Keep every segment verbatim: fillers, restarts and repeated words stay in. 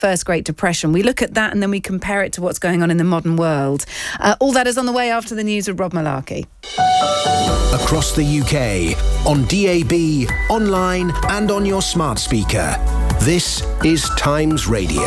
First Great Depression. We look at that and then we compare it to what's going on in the modern world. Uh, all that is on the way after the news with Rob Malarkey. Across the U K, on D A B, online and on your smart speaker. This is Times Radio.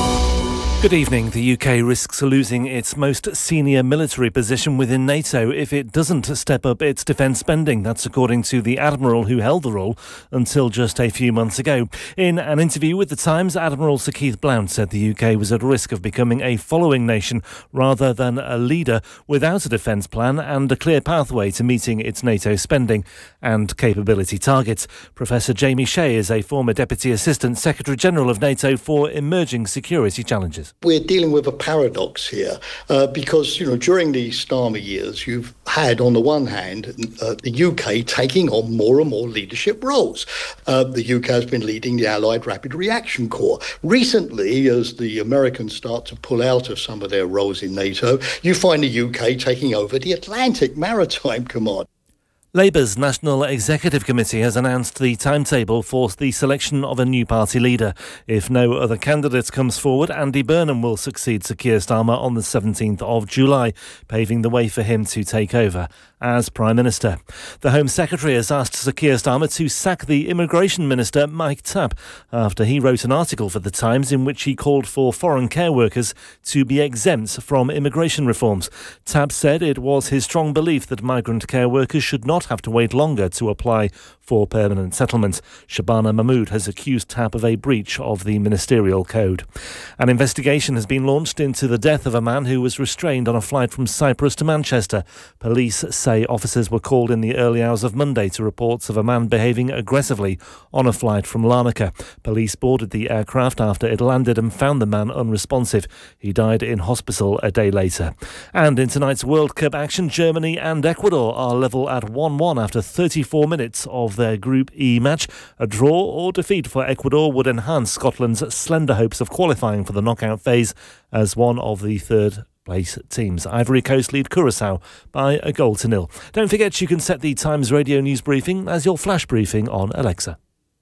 Good evening. The U K risks losing its most senior military position within NATO if it doesn't step up its defence spending. That's according to the Admiral who held the role until just a few months ago. In an interview with The Times, Admiral Sir Keith Blount said the U K was at risk of becoming a following nation rather than a leader without a defence plan and a clear pathway to meeting its NATO spending and capability targets. Professor Jamie Shea is a former Deputy Assistant Secretary-General of NATO for emerging security challenges. We're dealing with a paradox here uh, because, you know, during the Starmer years, you've had, on the one hand, uh, the U K taking on more and more leadership roles. Uh, the U K has been leading the Allied Rapid Reaction Corps. Recently, as the Americans start to pull out of some of their roles in NATO, you find the U K taking over the Atlantic Maritime Command. Labour's National Executive Committee has announced the timetable for the selection of a new party leader. If no other candidate comes forward, Andy Burnham will succeed Sir Keir Starmer on the seventeenth of July, paving the way for him to take over as Prime Minister. The Home Secretary has asked Sir Keir Starmer to sack the Immigration Minister Mike Tabb after he wrote an article for The Times in which he called for foreign care workers to be exempt from immigration reforms. Tabb said it was his strong belief that migrant care workers should not have to wait longer to apply for permanent settlement. Shabana Mahmood has accused Tabb of a breach of the ministerial code. An investigation has been launched into the death of a man who was restrained on a flight from Cyprus to Manchester. Police say officers were called in the early hours of Monday to reports of a man behaving aggressively on a flight from Larnaca. Police boarded the aircraft after it landed and found the man unresponsive. He died in hospital a day later. And in tonight's World Cup action, Germany and Ecuador are level at one one after thirty-four minutes of their Group E match. A draw or defeat for Ecuador would enhance Scotland's slender hopes of qualifying for the knockout phase as one of the third place teams. Ivory Coast lead Curaçao by a goal to nil. Don't forget you can set the Times Radio news briefing as your flash briefing on Alexa.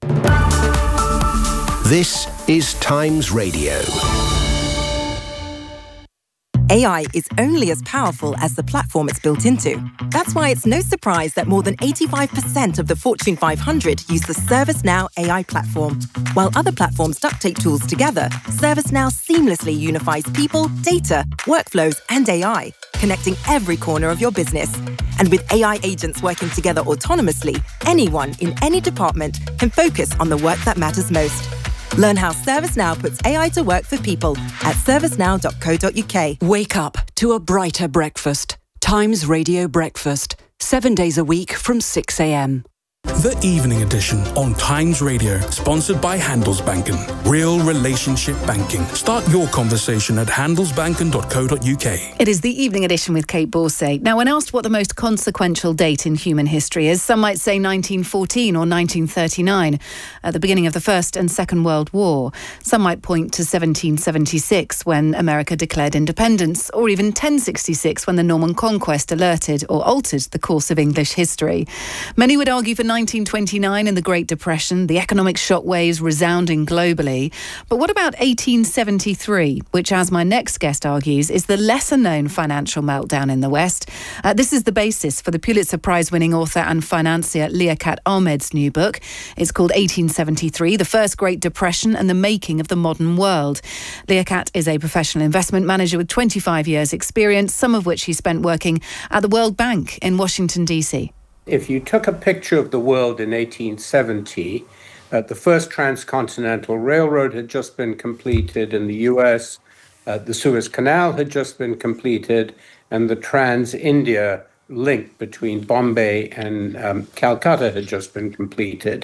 This is Times Radio. A I is only as powerful as the platform it's built into. That's why it's no surprise that more than eighty-five percent of the Fortune five hundred use the ServiceNow A I platform. While other platforms duct tape tools together, ServiceNow seamlessly unifies people, data, workflows, and A I, connecting every corner of your business. And with A I agents working together autonomously, anyone in any department can focus on the work that matters most. Learn how ServiceNow puts A I to work for people at servicenow dot co dot uk. Wake up to a brighter breakfast. Times Radio Breakfast. Seven days a week from six a.m. The Evening Edition on Times Radio, sponsored by Handelsbanken. Real relationship banking. Start your conversation at handelsbanken dot co dot uk. It is the Evening Edition with Kate Borsay. Now, when asked what the most consequential date in human history is, some might say nineteen fourteen or nineteen thirty-nine, at the beginning of the First and Second World War. Some might point to seventeen seventy-six, when America declared independence, or even ten sixty-six, when the Norman Conquest alerted or altered the course of English history. Many would argue for nineteen twenty-nine and the Great Depression, the economic shockwaves resounding globally. But what about eighteen seventy-three, which, as my next guest argues, is the lesser-known financial meltdown in the West? Uh, this is the basis for the Pulitzer Prize-winning author and financier Liaquat Ahmed's new book. It's called eighteen seventy-three, The First Great Depression and the Making of the Modern World. Liaquat is a professional investment manager with twenty-five years' experience, some of which he spent working at the World Bank in Washington, D C. If you took a picture of the world in eighteen seventy, uh, the first transcontinental railroad had just been completed in the U S, uh, the Suez Canal had just been completed, and the Trans-India link between Bombay and um, Calcutta had just been completed.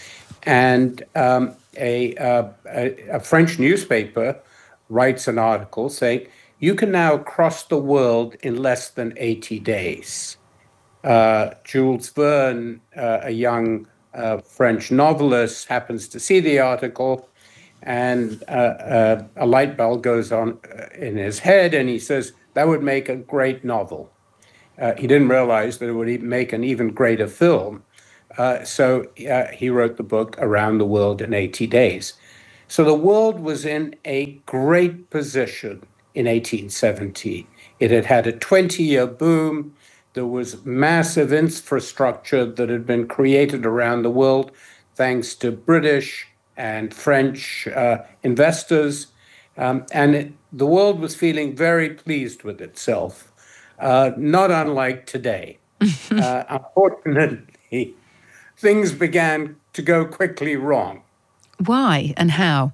And um, a, uh, a, a French newspaper writes an article saying, you can now cross the world in less than eighty days. Uh, Jules Verne, uh, a young uh, French novelist, happens to see the article, and uh, uh, a light bulb goes on in his head, and he says, that would make a great novel. Uh, he didn't realize that it would make an even greater film. Uh, so uh, he wrote the book Around the World in eighty days. So the world was in a great position in eighteen seventy. It had had a twenty-year boom. There was massive infrastructure that had been created around the world thanks to British and French uh, investors. Um, and it, the world was feeling very pleased with itself, uh, not unlike today. uh, unfortunately, things began to go quickly wrong. Why and how?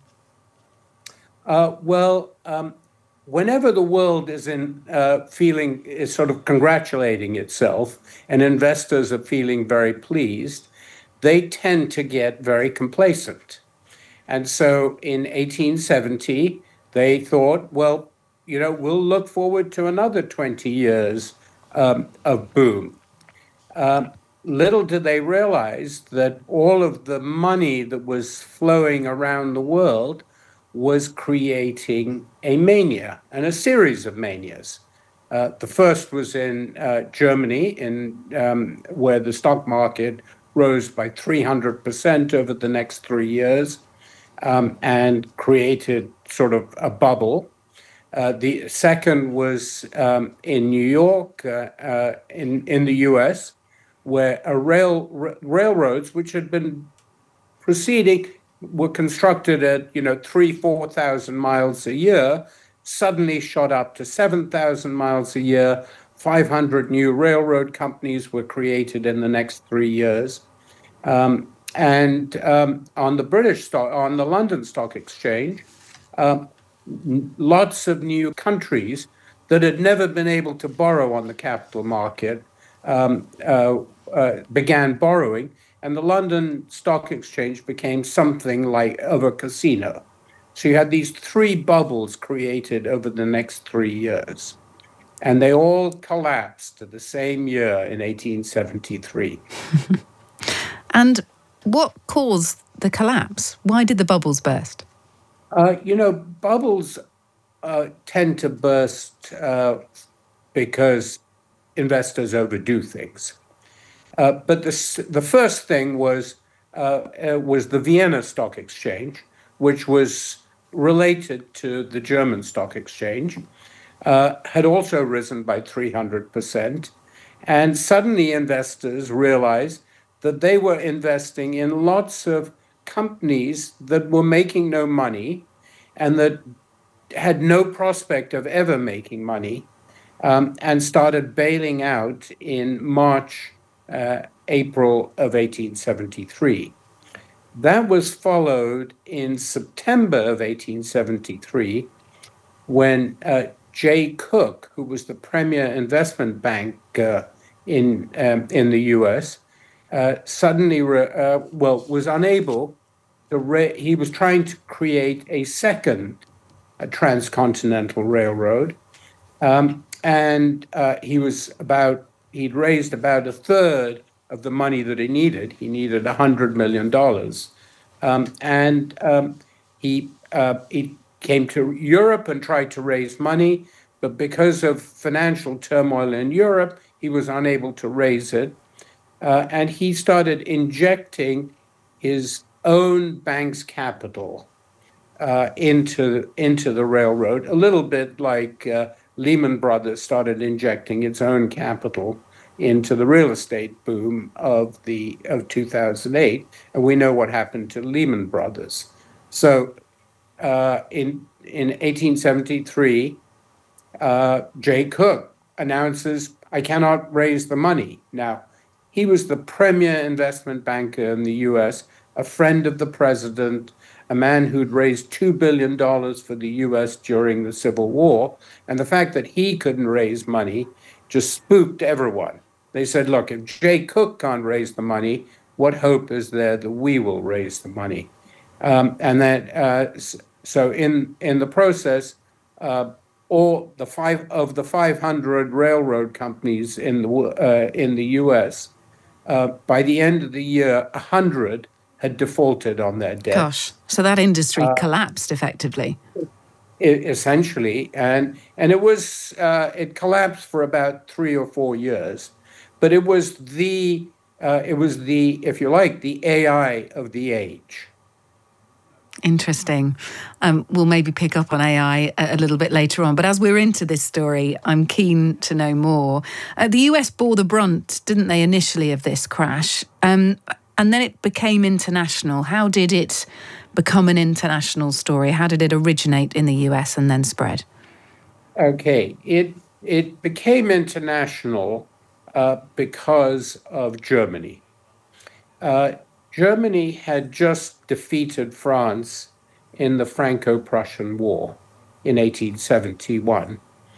Uh, well, um, whenever the world is in uh, feeling, is sort of congratulating itself, and investors are feeling very pleased, they tend to get very complacent. And so in eighteen seventy, they thought, well, you know, we'll look forward to another twenty years um, of boom. Um, little did they realize that all of the money that was flowing around the world was creating a mania and a series of manias. Uh, the first was in uh, Germany, in um, where the stock market rose by three hundred percent over the next three years um, and created sort of a bubble. Uh, the second was um, in New York, uh, uh, in, in the U S, where a rail r- railroads, which had been proceeding, were constructed at, you know, three, four thousand miles a year, suddenly shot up to seven thousand miles a year. five hundred new railroad companies were created in the next three years. Um, and um, on the British stock, on the London Stock Exchange, um, lots of new countries that had never been able to borrow on the capital market um, uh, uh, began borrowing, and the London Stock Exchange became something like of a casino. So you had these three bubbles created over the next three years, and they all collapsed the same year in eighteen seventy-three. And what caused the collapse? Why did the bubbles burst? Uh, you know, bubbles uh, tend to burst uh, because investors overdo things. Uh, but the the first thing was uh, uh, was the Vienna Stock Exchange, which was related to the German Stock Exchange, uh, had also risen by three hundred percent. And suddenly investors realized that they were investing in lots of companies that were making no money and that had no prospect of ever making money, um, and started bailing out in March, uh, April of eighteen seventy-three. That was followed in September of eighteen seventy-three when uh, Jay Cooke, who was the premier investment bank uh, in um, in the U S, uh, suddenly re- uh, well was unable to. Re- he was trying to create a second a transcontinental railroad, um, and uh, he was about he'd raised about a third of the money that he needed. He needed a hundred million dollars, um, and um, he uh, he came to Europe and tried to raise money, but because of financial turmoil in Europe, he was unable to raise it, uh, and he started injecting his own bank's capital uh, into into the railroad, a little bit like uh, Lehman Brothers started injecting its own capital into the real estate boom of the of two thousand eight, and we know what happened to Lehman Brothers. So, uh, in in eighteen seventy-three, uh, Jay Cooke announces, "I cannot raise the money." Now, he was the premier investment banker in the U S, a friend of the president, a man who'd raised two billion dollars for the U S during the Civil War. And the fact that he couldn't raise money just spooked everyone. They said, look, if Jay Cooke can't raise the money, what hope is there that we will raise the money? Um, and that, uh, so in, in the process, uh, all the five of the five hundred railroad companies in the, uh, in the U S, uh, by the end of the year, one hundred had defaulted on their debts. Gosh, so that industry uh, collapsed effectively. Essentially, and and it was uh, it collapsed for about three or four years, but it was the uh, it was the, if you like, the A I of the age. Interesting. Um, we'll maybe pick up on A I a, a little bit later on. But as we're into this story, I'm keen to know more. Uh, the U S bore the brunt, didn't they, initially, of this crash? Um, and then it became international. How did it become an international story? How did it originate in the U S and then spread? Okay. It, it became international uh, because of Germany. Uh, Germany had just defeated France in the Franco-Prussian War in eighteen seventy-one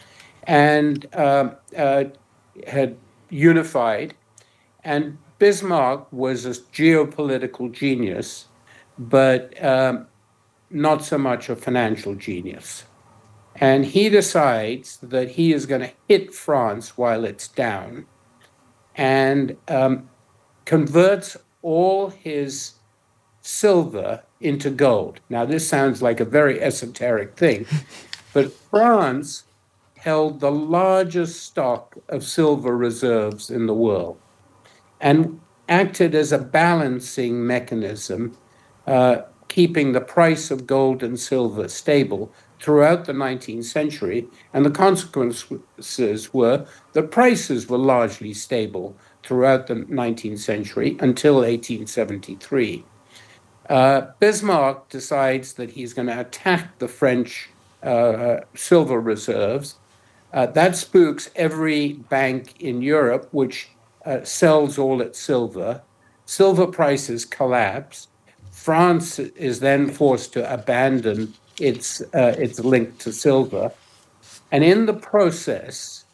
and uh, uh, had unified. And Bismarck was a geopolitical genius, but um, not so much a financial genius. And he decides that he is going to hit France while it's down and um, converts all his silver into gold. Now, this sounds like a very esoteric thing, but France held the largest stock of silver reserves in the world and acted as a balancing mechanism, uh, keeping the price of gold and silver stable throughout the nineteenth century. And the consequences were that prices were largely stable throughout the nineteenth century until eighteen seventy-three. Uh, Bismarck decides that he's going to attack the French uh, silver reserves. Uh, that spooks every bank in Europe, which uh, sells all its silver. Silver prices collapse. France is then forced to abandon its, uh, its link to silver. And in the process,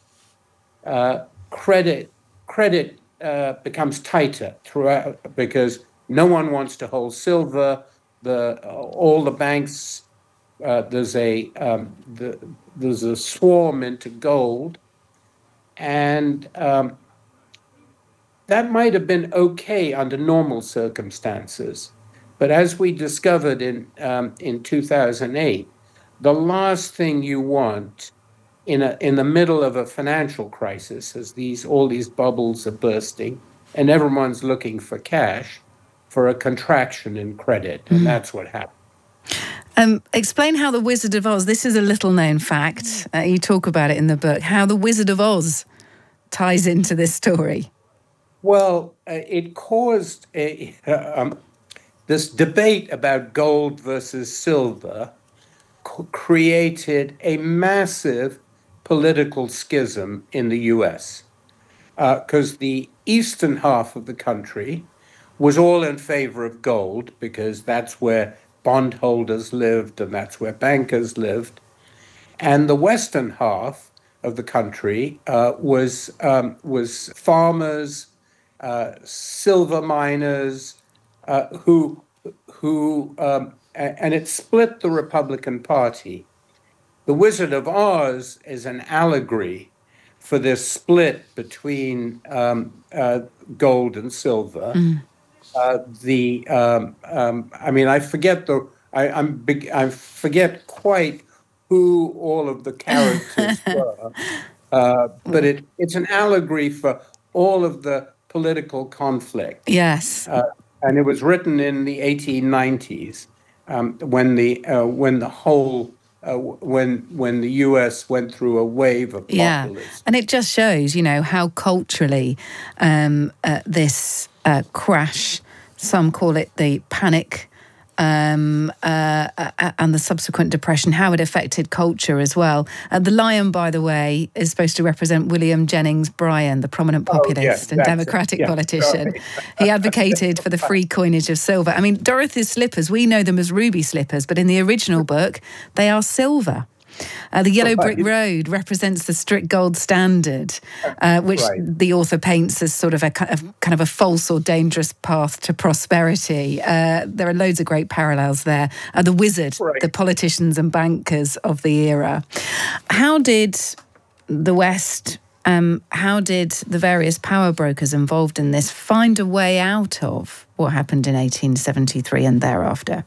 uh, credit, credit Uh, becomes tighter throughout because no one wants to hold silver. The uh, all the banks uh, there's a um, the, there's a swarm into gold, and um, that might have been okay under normal circumstances, but as we discovered in um, in two thousand eight, the last thing you want in a in the middle of a financial crisis, as these all these bubbles are bursting and everyone's looking for cash, for a contraction in credit, and that's what happened. Um, explain how the Wizard of Oz, this is a little known fact, uh, you talk about it in the book, how the Wizard of Oz ties into this story. Well, uh, it caused a, uh, um, this debate about gold versus silver c- created a massive political schism in the U S because uh, the eastern half of the country was all in favor of gold because that's where bondholders lived and that's where bankers lived. And the western half of the country uh, was, um, was farmers, uh, silver miners, uh, who, who um, and it split the Republican Party. The Wizard of Oz is an allegory for this split between um, uh, gold and silver. Mm. Uh, the um, um, I mean, I forget the I, I'm big, I forget quite who all of the characters were, uh, but it it's an allegory for all of the political conflict. Yes, uh, and it was written in the eighteen nineties um, when the uh, when the whole. Uh, when when the U S went through a wave of populism. Yeah, and it just shows, you know, how culturally um, uh, this uh, crash, some call it the panic, um, uh, uh, and the subsequent depression, how it affected culture as well. Uh, the lion, by the way, is supposed to represent William Jennings Bryan, the prominent populist oh, yeah, and democratic yeah, politician. Right. He advocated for the free coinage of silver. I mean, Dorothy's slippers, we know them as ruby slippers, but in the original book, they are silver. Uh, the yellow brick road represents the strict gold standard, uh, which right. the author paints as sort of a kind of a false or dangerous path to prosperity. Uh, there are loads of great parallels there. Uh, the wizard, right. the politicians and bankers of the era. How did the West, um, how did the various power brokers involved in this find a way out of what happened in eighteen seventy-three and thereafter?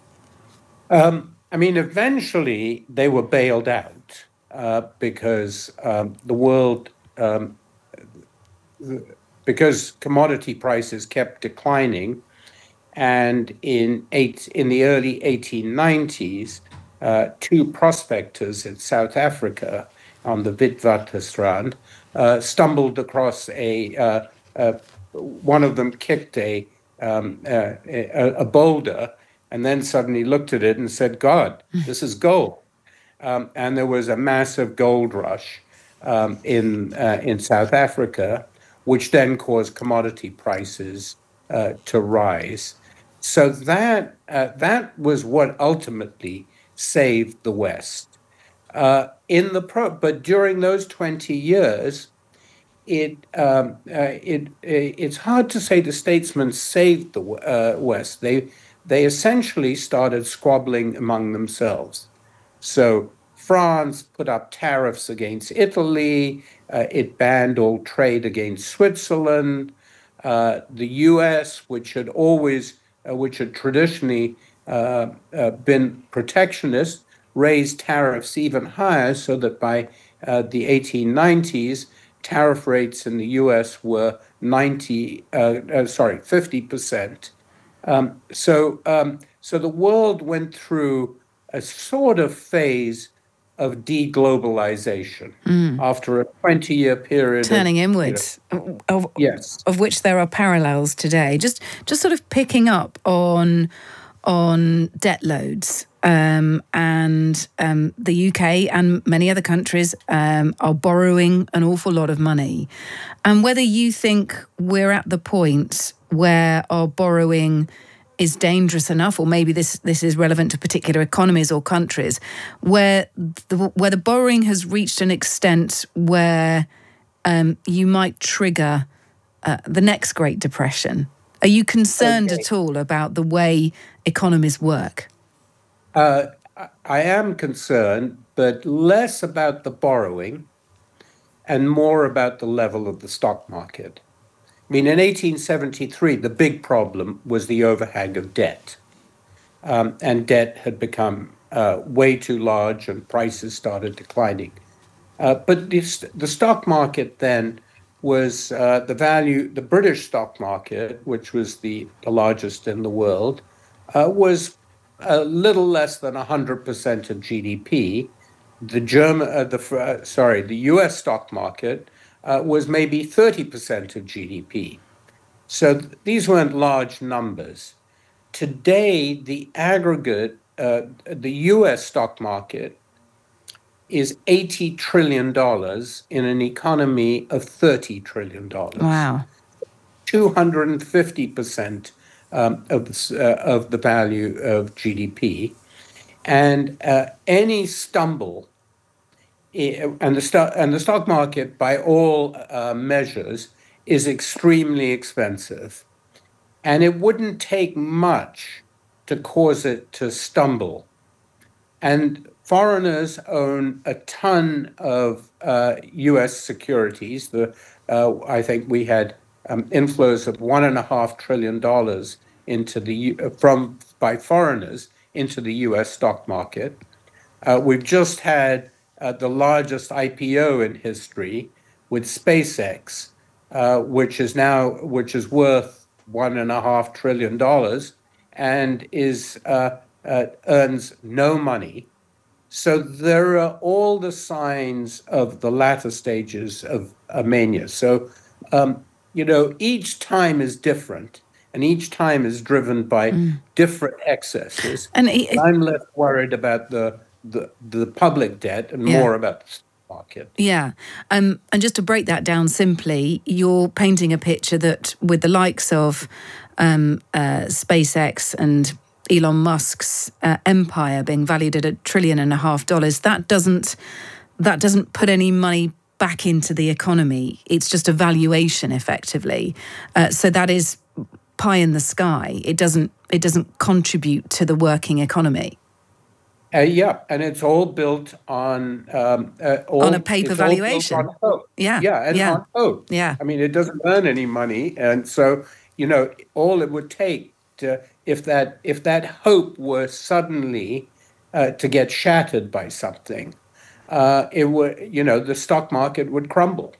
Um. I mean, eventually they were bailed out uh, because um, the world, um, because commodity prices kept declining And in eight, in the early eighteen nineties, uh, two prospectors in South Africa on the Witwatersrand uh, stumbled across a, uh, uh, one of them kicked a, um, uh, a, a boulder and then suddenly looked at it and said, God, this is gold. Um, and there was a massive gold rush um, in, uh, in South Africa, which then caused commodity prices uh, to rise. So that uh, that was what ultimately saved the West. Uh, in the pro, but during those twenty years, it um, uh, it it's hard to say the statesmen saved the uh, West. They they essentially started squabbling among themselves. So France put up tariffs against Italy. Uh, it banned all trade against Switzerland. Uh, the U S, which had always Uh, which had traditionally uh, uh, been protectionist, raised tariffs even higher, so that by uh, the eighteen nineties, tariff rates in the U S were ninety, uh, uh, sorry, fifty percent. Um, so, um, so the world went through a sort of phase of deglobalization mm. after a twenty-year period. Turning of, inwards, you know, of, yes. of which there are parallels today. Just just sort of picking up on, on debt loads, um, and um, the U K and many other countries um, are borrowing an awful lot of money. And whether you think we're at the point where our borrowing is dangerous enough, or maybe this this is relevant to particular economies or countries, where the where the borrowing has reached an extent where um, you might trigger uh, the next Great Depression. Are you concerned okay. at all about the way economies work? Uh, I am concerned, but less about the borrowing and more about the level of the stock market. I mean, in eighteen seventy-three, the big problem was the overhang of debt. Um, and debt had become uh, way too large and prices started declining. Uh, but this, the stock market then was uh, the value, the British stock market, which was the, the largest in the world, uh, was a little less than one hundred percent of G D P. The German, uh, the uh, sorry, the U S stock market Uh, was maybe thirty percent of G D P. So th- these weren't large numbers. Today, the aggregate, uh, the U S stock market is eighty trillion dollars in an economy of thirty trillion dollars. Wow. two hundred fifty percent um, of, the, uh, of the value of G D P. And uh, any stumble And the, st- and the stock market, by all uh, measures, is extremely expensive. And it wouldn't take much to cause it to stumble. And foreigners own a ton of uh, U S securities. The, uh, I think we had um, inflows of one and a half trillion dollars into the uh, from by foreigners into the U S stock market. Uh, we've just had Uh, the largest I P O in history with SpaceX, uh, which is now which is worth one and a half trillion dollars, and is uh, uh, earns no money. So there are all the signs of the latter stages of a mania. So um, you know, each time is different, and each time is driven by mm. different excesses. And he, I'm less worried about the. The, the public debt and yeah. more about the stock market. Yeah. Um, and just to break that down simply, you're painting a picture that with the likes of um, uh, SpaceX and Elon Musk's uh, empire being valued at a trillion and a half dollars, that doesn't that doesn't put any money back into the economy. It's just a valuation, effectively. Uh, so that is pie in the sky. It doesn't it doesn't contribute to the working economy. Uh, yeah, and it's all built on um, uh, all, on a paper valuation. On hope. Yeah, yeah, and yeah. on hope. Yeah, I mean, it doesn't earn any money, and so you know, all it would take to if that if that hope were suddenly uh, to get shattered by something, uh, it would you know the stock market would crumble.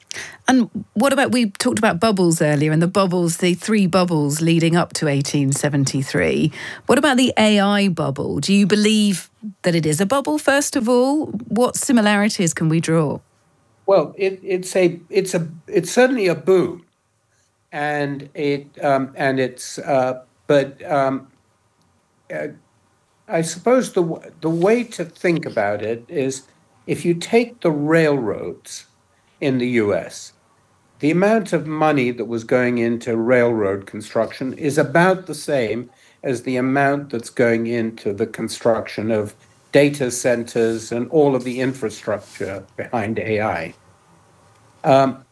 And what about, we talked about bubbles earlier, and the bubbles, the three bubbles leading up to eighteen seventy-three. What about the A I bubble? Do you believe that it is a bubble, first of all? What similarities can we draw? Well, it, it's a it's a it's certainly a boom, and it um, and it's uh, but um, uh, I suppose the the way to think about it is, if you take the railroads in the U S, the amount of money that was going into railroad construction is about the same as the amount that's going into the construction of data centers and all of the infrastructure behind A I. Um,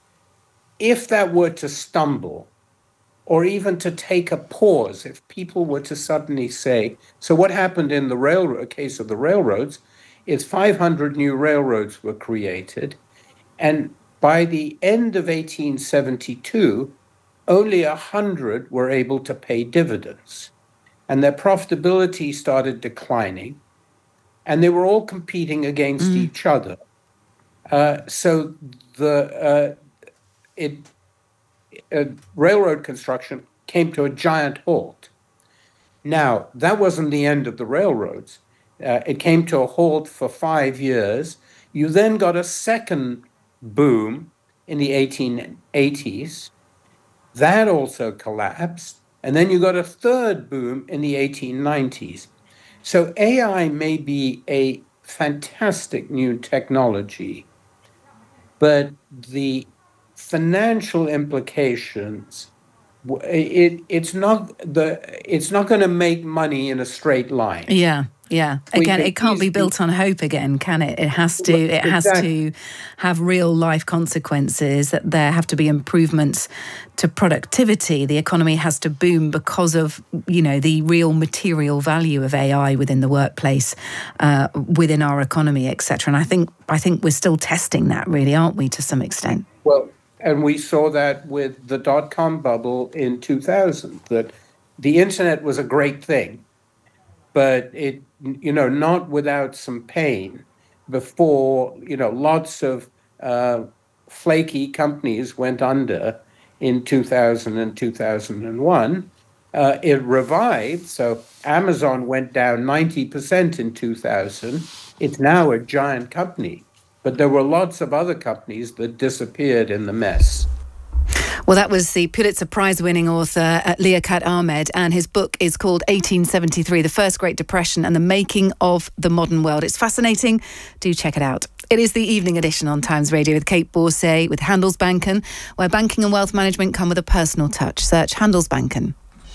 if that were to stumble, or even to take a pause, if people were to suddenly say, so what happened in the railroad case of the railroads is five hundred new railroads were created, and by the end of eighteen seventy-two, only one hundred were able to pay dividends, and their profitability started declining, and they were all competing against mm. each other. Uh, so the uh, it uh, railroad construction came to a giant halt. Now, that wasn't the end of the railroads. Uh, it came to a halt for five years. You then got a second boom in the eighteen eighties. That also collapsed. And then you got a third boom in the eighteen nineties. So A I may be a fantastic new technology, but the financial implications, it, it's not the it's not going to make money in a straight line. Yeah. Yeah. Again, it can't be built on hope again, can it? It has to it has to have real life consequences. That there have to be improvements to productivity. The economy has to boom because of, you know, the real material value of A I within the workplace, uh, within our economy, et cetera. And I think I think we're still testing that, really, aren't we, to some extent? Well, and we saw that with the dot-com bubble in two thousand, that the internet was a great thing, but it, you know, not without some pain before, you know, lots of uh, flaky companies went under in two thousand and two thousand one. Uh, it revived. So Amazon went down ninety percent in two thousand. It's now a giant company. But there were lots of other companies that disappeared in the mess. Well, that was the Pulitzer Prize-winning author uh, Liaquat Ahamed, and his book is called eighteen seventy-three, The First Great Depression and the Making of the Modern World. It's fascinating. Do check it out. It is the evening edition on Times Radio with Kate Borsay, with Handelsbanken, where banking and wealth management come with a personal touch. Search Handelsbanken.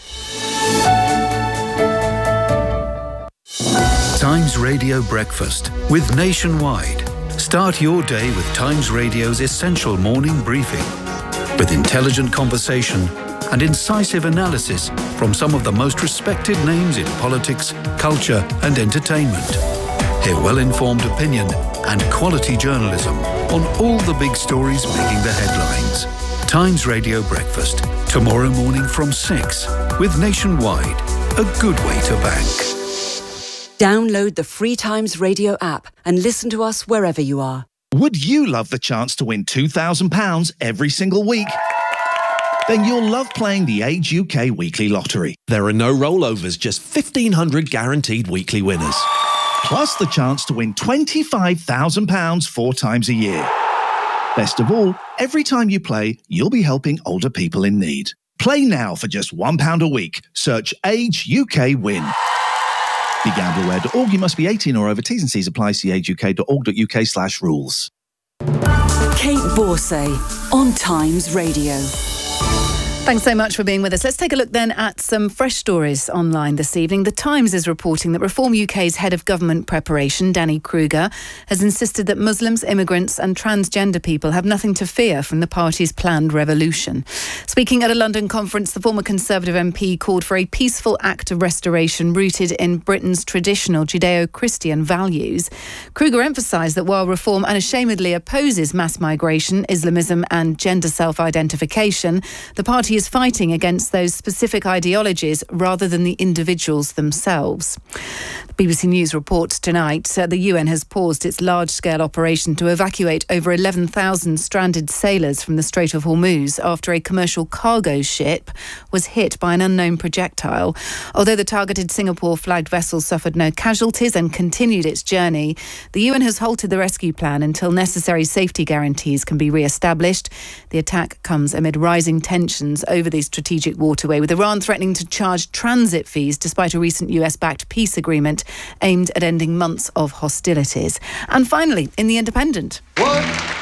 Times Radio Breakfast with Nationwide. Start your day with Times Radio's essential morning briefing, with intelligent conversation and incisive analysis from some of the most respected names in politics, culture and entertainment. Hear well-informed opinion and quality journalism on all the big stories making the headlines. Times Radio Breakfast, tomorrow morning from six, with Nationwide, a good way to bank. Download the free Times Radio app and listen to us wherever you are. Would you love the chance to win two thousand pounds every single week? Then you'll love playing the Age U K Weekly Lottery. There are no rollovers, just fifteen hundred guaranteed weekly winners. Plus the chance to win twenty-five thousand pounds four times a year. Best of all, every time you play, you'll be helping older people in need. Play now for just one pound a week. Search Age U K Win. Be gamble aware dot org. You must be eighteen or over. T's and C's apply. See age u k dot org dot u k slash rules. Kate Borsay on Times Radio. Thanks so much for being with us. Let's take a look then at some fresh stories online this evening. The Times is reporting that Reform U K's head of government preparation, Danny Kruger, has insisted that Muslims, immigrants and transgender people have nothing to fear from the party's planned revolution. Speaking at a London conference, the former Conservative M P called for a peaceful act of restoration rooted in Britain's traditional Judeo-Christian values. Kruger emphasised that while Reform unashamedly opposes mass migration, Islamism and gender self-identification, the party is fighting against those specific ideologies rather than the individuals themselves. The B B C News reports tonight uh, the U N has paused its large-scale operation to evacuate over eleven thousand stranded sailors from the Strait of Hormuz after a commercial cargo ship was hit by an unknown projectile. Although the targeted Singapore-flagged vessel suffered no casualties and continued its journey, the U N has halted the rescue plan until necessary safety guarantees can be re-established. The attack comes amid rising tensions over the strategic waterway, with Iran threatening to charge transit fees despite a recent U S-backed peace agreement aimed at ending months of hostilities. And finally, in The Independent. One.